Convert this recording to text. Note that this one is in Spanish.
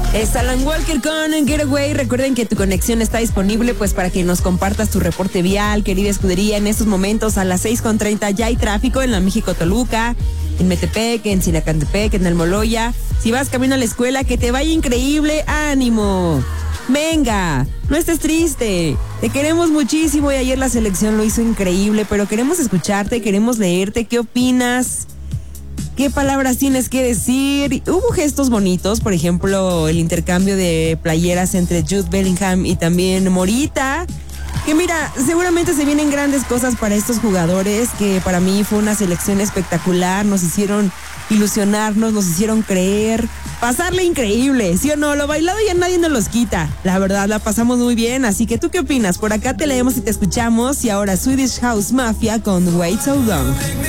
Es Alan Walker con Getaway. Recuerden que tu conexión está disponible pues para que nos compartas tu reporte vial, querida escudería. En estos momentos a las 6:30 ya hay tráfico en la México-Toluca, en Metepec, en Sinacantepec, en Almoloya. Si vas camino a la escuela, que te vaya increíble. ¡Ánimo! Venga, no estés triste. Te queremos muchísimo y ayer la selección lo hizo increíble, pero queremos escucharte, queremos leerte. ¿Qué opinas? ¿Qué palabras tienes que decir? Hubo gestos bonitos, por ejemplo, el intercambio de playeras entre Jude Bellingham y también Morita. Que mira, seguramente se vienen grandes cosas para estos jugadores, que para mí fue una selección espectacular. Nos hicieron ilusionarnos, nos hicieron creer, pasarle increíble, ¿sí o no? Lo bailado ya nadie nos los quita. La verdad, la pasamos muy bien, así que ¿tú qué opinas? Por acá te leemos y te escuchamos. Y ahora Swedish House Mafia con Wait So Long.